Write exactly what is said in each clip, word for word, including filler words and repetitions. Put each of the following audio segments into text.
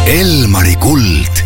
Elmari kuld.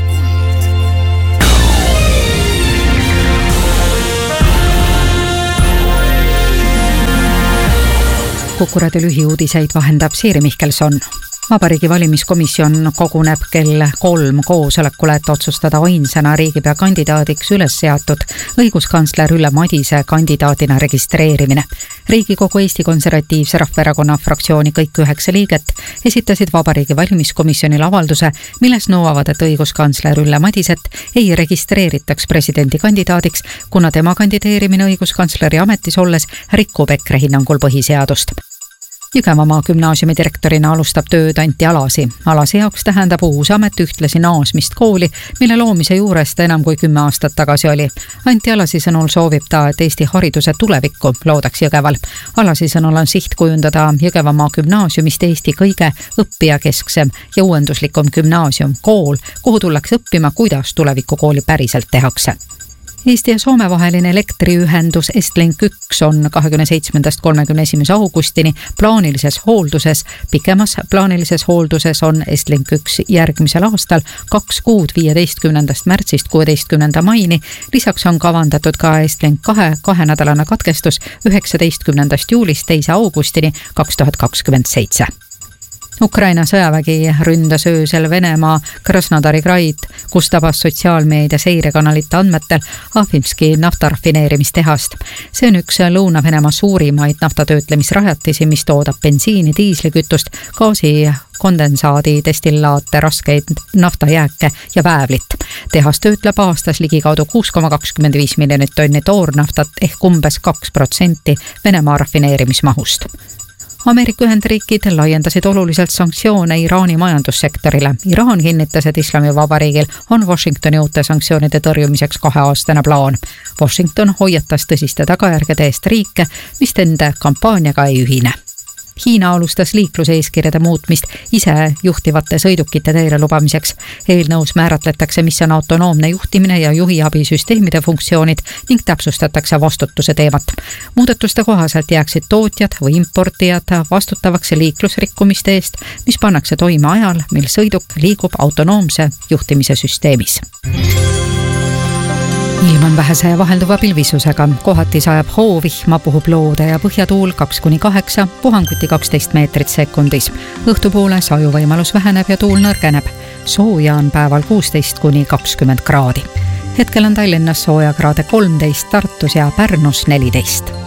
Kuku Raadio lühiuudiseid vahendab Siiri Mihkelson. Vabariigi valimiskomisjon koguneb kell kolm koosolekule, et otsustada ainsana riigipea kandidaadiks üles seatud õiguskantsler Ülle Madise kandidaadina registreerimine. Riigikogu Eesti Konservatiivse Rahvaerakonna fraktsiooni kõik üheksa liiget esitasid Vabariigi valimiskomisjonile avalduse, milles nõuavad, et õiguskantsler Ülle Madiset ei registreeritaks presidendi kandidaadiks, kuna tema kandideerimine õiguskantsleri ametis olles rikub EKRE hinnangul põhiseadust. Jõgevamaa gümnaasiumi direktorina alustab tööd Anti Alasi. Alasi jaoks tähendab uus amet ühtlasi naasmist kooli, mille loomise juurest enam kui kümme aastat tagasi oli. Anti Alasi sõnul soovib ta, et Eesti hariduse tulevikku loodaks Jõgeval. Alasi sõnul on siht kujundada Jõgevamaa gümnaasiumist Eesti kõige õppijakesksem ja uuenduslikum gümnaasium, kool, kuhu tullakse õppima, kuidas tulevikukooli päriselt tehakse. Eesti ja Soome vaheline elektriühendus Estlink üks on kahekümne seitsmendast kolmekümne esimese augustini plaanilises hoolduses. Pikemas plaanilises hoolduses on Estlink üks järgmisel aastal kaks kuud viieteistkümnendast märtsist kuueteistkümnenda maini. Lisaks on kavandatud ka Estlink kahe kahenädalane katkestus üheksateistkümnendast juulist teise augustini kaks tuhat kakskümmend seitse. Ukraina sõjavägi ründas öösel Venemaa Krasnodari kraid, kus tabas sotsiaalmeedia seirekanalite andmetel Ahvimski naftarafineerimistehast. See on üks Lõuna-Venemaa suurimaid naftatöötlemisrajatisi, mis toodab bensiini, diislikütust, gaasi, kondensaadi, destillaate, raskeid naftajääke ja väävlit. Tehas töötleb aastas ligikaudu kuus koma kakskümmend viis miljonit tonni toornaftat ehk umbes kaks protsenti Venemaa rafineerimismahust. Ameerika Ühendriigid laiendasid oluliselt sanktsioone Iraani majandussektorile. Iraan kinnitas, et Islamivabariigil on Washingtoni uute sanktsioonide tõrjumiseks kaheaastane plaan. Washington hoiatas tõsiste tagajärgede eest riike, mis nende kampaaniaga ei ühine. Hiina alustas liikluseeskirjade muutmist ise juhtivate sõidukite teele lubamiseks. Eelnõus määratletakse, mis on autonoomne juhtimine ja juhiabisüsteemide funktsioonid ning täpsustatakse vastutuse teemat. Muudatuste kohaselt jääksid tootjad või importijad vastutavaks liiklusrikkumiste eest, mis pannakse toime ajal, mil sõiduk liigub autonoomse juhtimise süsteemis. Ilm on vähese ja vahelduva pilvisusega. Kohati sajab hoovihma, puhub loode ja põhjatuul kaks kuni kaheksa, puhanguti kaksteist meetrit sekundis. Õhtupoole saju võimalus väheneb ja tuul nõrgeneb. Sooja on päeval kuusteist kuni kakskümmend kraadi. Hetkel on Tallinnas sooja kraade kolmteist, Tartus ja Pärnus neliteist.